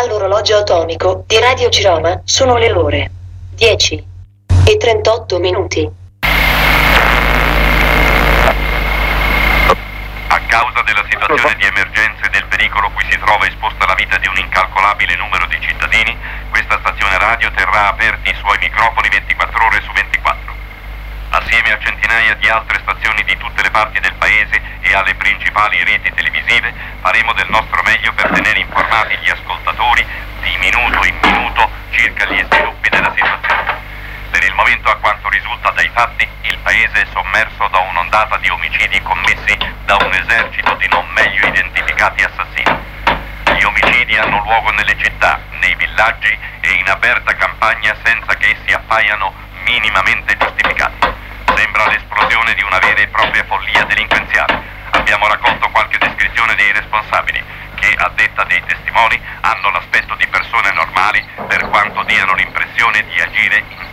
Dall'orologio atomico di Radio Girona sono le ore 10:38. A causa della situazione di emergenza e del pericolo cui si trova esposta la vita di un incalcolabile numero di cittadini, questa stazione radio terrà aperti i suoi microfoni 24 ore su 24. Assieme a centinaia di altre stazioni di tutte le parti del paese e alle principali reti televisive, faremo del nostro meglio per tenere informati gli ascoltatori di minuto in minuto circa gli sviluppi della situazione. Per il momento, a quanto risulta dai fatti, il paese è sommerso da un'ondata di omicidi commessi da un esercito di non meglio identificati assassini. Gli omicidi hanno luogo nelle città, nei villaggi e in aperta campagna senza che essi appaiano minimamente giustificati. Sembra l'esplosione di una vera e propria follia delinquenziale. Abbiamo raccolto qualche descrizione dei responsabili che, a detta dei testimoni, hanno l'aspetto di persone normali per quanto diano l'impressione di agire in